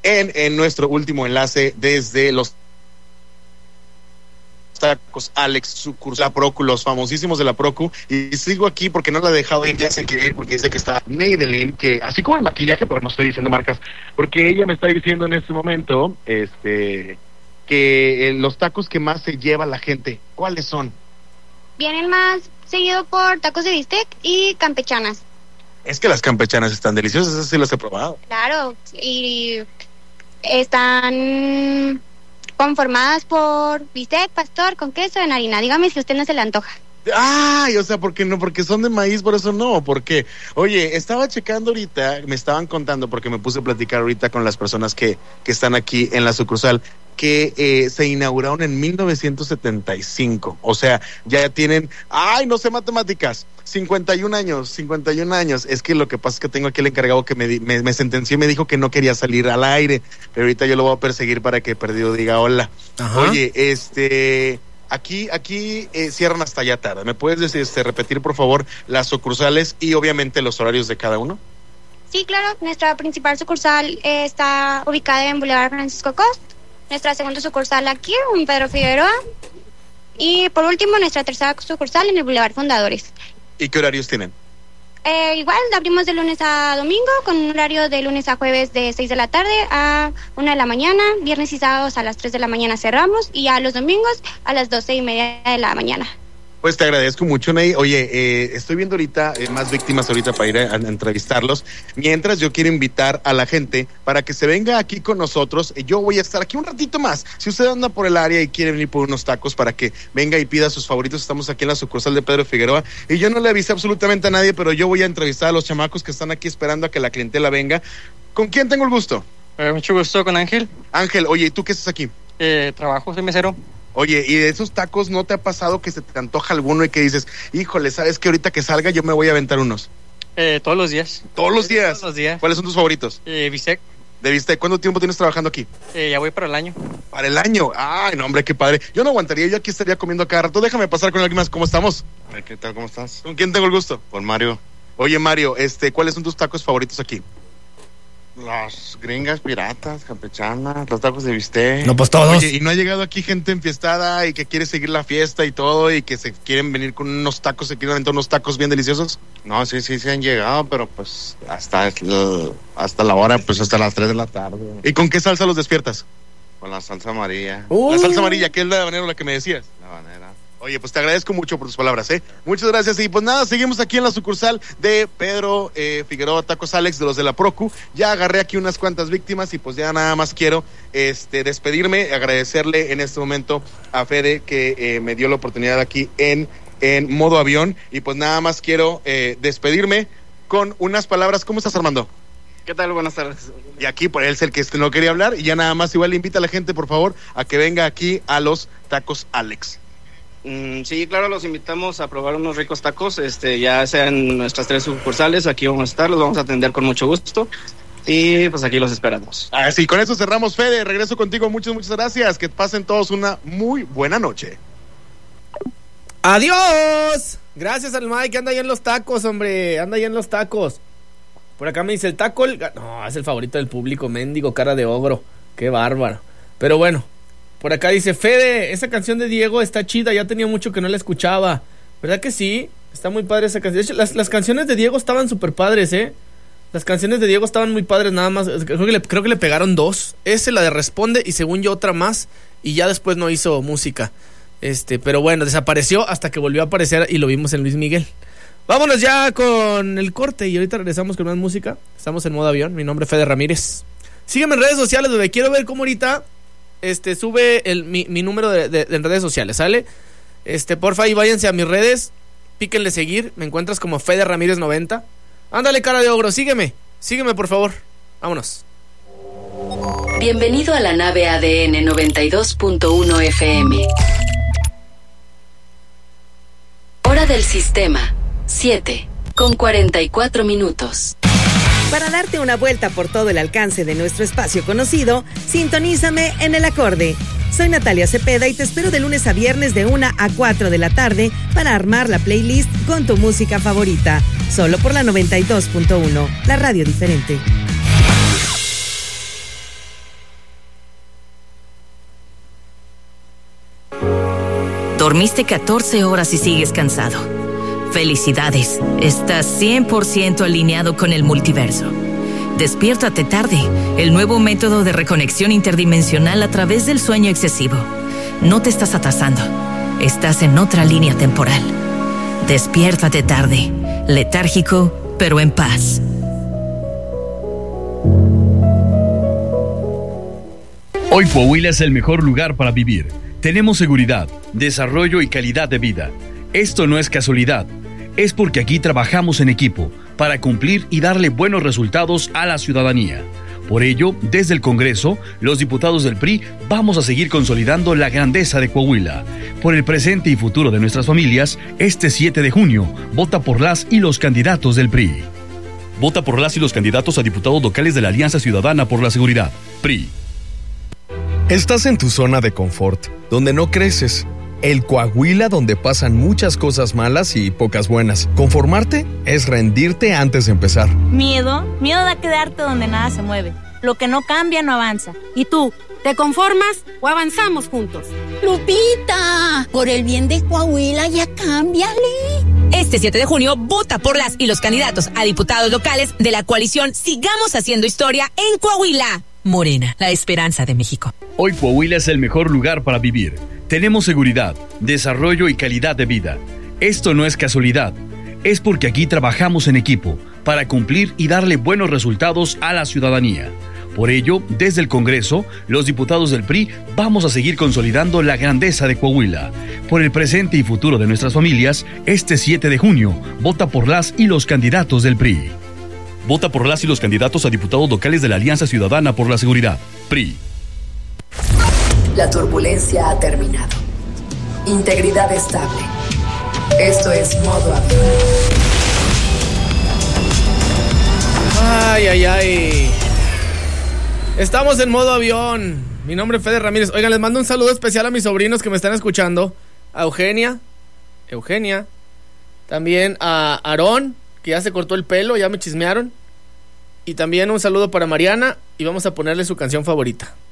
en nuestro último enlace desde los Tacos Alex, sucursal La Procu, los famosísimos de La Procu, y sigo aquí porque no la he dejado ir, ya sé que ir, porque dice que está Neidelin, que así como el maquillaje, pero no estoy diciendo marcas, porque ella me está diciendo en este momento, que los tacos que más se lleva la gente, ¿cuáles son? Vienen más seguido por tacos de bistec y campechanas. Es que las campechanas están deliciosas, esas sí las he probado. Claro, y están conformadas por bistec, pastor, con queso en harina. Dígame si a usted no se le antoja. Ay, o sea, ¿por qué no? Porque son de maíz, por eso no, ¿por qué? Oye, estaba checando ahorita, me estaban contando, porque me puse a platicar ahorita con las personas que están aquí en la sucursal, que se inauguraron en 1975, o sea, ya tienen, no sé matemáticas, 51 años, es que lo que pasa es que tengo aquí el encargado que me sentenció y me dijo que no quería salir al aire, pero ahorita yo lo voy a perseguir para que perdido diga hola. Ajá. Oye, Aquí cierran hasta ya tarde. ¿Me puedes repetir, por favor, las sucursales y obviamente los horarios de cada uno? Sí, claro. Nuestra principal sucursal está ubicada en Boulevard Francisco Cost. Nuestra segunda sucursal aquí en Pedro Figueroa. Y por último, nuestra tercera sucursal en el Boulevard Fundadores. ¿Y qué horarios tienen? Igual, abrimos de lunes a domingo con un horario de lunes a jueves de 6 de la tarde a 1 de la mañana. Viernes y sábados a las 3 de la mañana cerramos y a los domingos a las 12:30 de la mañana. Pues te agradezco mucho, Ney. Oye, estoy viendo ahorita más víctimas ahorita para ir a entrevistarlos. Mientras yo quiero invitar a la gente para que se venga aquí con nosotros. Yo voy a estar aquí un ratito más. Si usted anda por el área y quiere venir por unos tacos para que venga y pida sus favoritos, estamos aquí en la sucursal de Pedro Figueroa. Y yo no le avisé absolutamente a nadie, pero yo voy a entrevistar a los chamacos que están aquí esperando a que la clientela venga. ¿Con quién tengo el gusto? Mucho gusto, con Ángel. Ángel, oye, ¿y tú qué estás aquí? Trabajo, soy mesero. Oye, ¿y de esos tacos no te ha pasado que se te antoja alguno y que dices, híjole, ¿sabes que ahorita que salga yo me voy a aventar unos? Todos los días. ¿Todos los días? Todos los días. ¿Cuáles son tus favoritos? Bistec. ¿De bistec? ¿Cuánto tiempo tienes trabajando aquí? Ya voy para el año. ¿Para el año? Ay, no, hombre, qué padre. Yo no aguantaría, yo aquí estaría comiendo cada rato. Déjame pasar con alguien más. ¿Cómo estamos? ¿Qué tal? ¿Cómo estás? ¿Con quién tengo el gusto? Con Mario. Oye, Mario, ¿cuáles son tus tacos favoritos aquí? Las gringas piratas, campechanas, los tacos de bistec. No, pues todos. Oye, ¿y no ha llegado aquí gente enfiestada y que quiere seguir la fiesta y todo y que se quieren venir con unos tacos, se quieren aventar unos tacos bien deliciosos? No, sí han llegado, pero pues hasta la hora, pues hasta las 3 de la tarde. ¿Y con qué salsa los despiertas? Con la salsa amarilla. La salsa amarilla, que es la habanero, la que me decías. La habanera. Oye, pues te agradezco mucho por tus palabras, Muchas gracias. Y pues nada, seguimos aquí en la sucursal de Pedro Figueroa Tacos Alex, de los de la Procu. Ya agarré aquí unas cuantas víctimas y pues ya nada más quiero despedirme, agradecerle en este momento a Fede que me dio la oportunidad aquí en modo avión. Y pues nada más quiero despedirme con unas palabras. ¿Cómo estás, Armando? ¿Qué tal? Buenas tardes. Y aquí por él es el que no quería hablar. Y ya nada más igual le invita a la gente, por favor, a que venga aquí a los Tacos Alex. Sí, claro, los invitamos a probar unos ricos tacos, ya sean nuestras 3 sucursales, aquí vamos a estar, los vamos a atender con mucho gusto y pues aquí los esperamos. Así, con eso cerramos, Fede, regreso contigo, muchas gracias, que pasen todos una muy buena noche. ¡Adiós! Gracias al Mike, anda ahí en los tacos, hombre, anda ahí en los tacos. Por acá me dice el taco, no, es el favorito del público, mendigo, cara de ogro, qué bárbaro, pero bueno. Por acá dice, Fede, esa canción de Diego está chida, ya tenía mucho que no la escuchaba. ¿Verdad que sí? Está muy padre esa canción. De hecho, las canciones de Diego estaban súper padres, Las canciones de Diego estaban muy padres, nada más. Creo que le pegaron 2. La de Responde y según yo otra más. Y ya después no hizo música. Pero bueno, desapareció hasta que volvió a aparecer y lo vimos en Luis Miguel. Vámonos ya con el corte y ahorita regresamos con más música. Estamos en modo avión, mi nombre es Fede Ramírez. Sígueme en redes sociales, bebé, quiero ver cómo ahorita... sube mi número de redes sociales, ¿sale? Porfa, ahí váyanse a mis redes, píquenle seguir, me encuentras como Fede Ramírez 90. Ándale, cara de ogro, sígueme por favor, vámonos. Bienvenido a la nave ADN 92.1 FM. Hora del sistema, 7:44. Para darte una vuelta por todo el alcance de nuestro espacio conocido, sintonízame en El Acorde. Soy Natalia Cepeda y te espero de lunes a viernes de 1 a 4 de la tarde para armar la playlist con tu música favorita. Solo por la 92.1, la radio diferente. Dormiste 14 horas y sigues cansado. Felicidades, estás 100% alineado con el multiverso. Despiértate tarde, el nuevo método de reconexión interdimensional a través del sueño excesivo. No te estás atrasando, estás en otra línea temporal. Despiértate tarde, letárgico, pero en paz. Hoy Coahuila es el mejor lugar para vivir. Tenemos seguridad, desarrollo y calidad de vida. Esto no es casualidad, es porque aquí trabajamos en equipo para cumplir y darle buenos resultados a la ciudadanía. Por ello, desde el Congreso, los diputados del PRI vamos a seguir consolidando la grandeza de Coahuila. Por el presente y futuro de nuestras familias, este 7 de junio, vota por las y los candidatos del PRI. Vota por las y los candidatos a diputados locales de la Alianza Ciudadana por la Seguridad, PRI. Estás en tu zona de confort, donde no creces. El Coahuila donde pasan muchas cosas malas y pocas buenas. Conformarte es rendirte antes de empezar. Miedo a quedarte donde nada se mueve. Lo que no cambia no avanza. ¿Y tú, te conformas o avanzamos juntos? Lupita, por el bien de Coahuila ya cámbiale. Este 7 de junio, vota por las y los candidatos a diputados locales de la coalición Sigamos Haciendo Historia en Coahuila. Morena, la esperanza de México. Hoy Coahuila es el mejor lugar para vivir. Tenemos seguridad, desarrollo y calidad de vida. Esto no es casualidad, es porque aquí trabajamos en equipo para cumplir y darle buenos resultados a la ciudadanía. Por ello, desde el Congreso, los diputados del PRI vamos a seguir consolidando la grandeza de Coahuila. Por el presente y futuro de nuestras familias, este 7 de junio, vota por las y los candidatos del PRI. Vota por las y los candidatos a diputados locales de la Alianza Ciudadana por la Seguridad, PRI. La turbulencia ha terminado. Integridad estable. Esto es modo avión. Ay. Estamos en modo avión. Mi nombre es Fede Ramírez. Oigan, les mando un saludo especial a mis sobrinos que me están escuchando. A Eugenia. También a Aarón, que ya se cortó el pelo, ya me chismearon. Y también un saludo para Mariana y vamos a ponerle su canción favorita.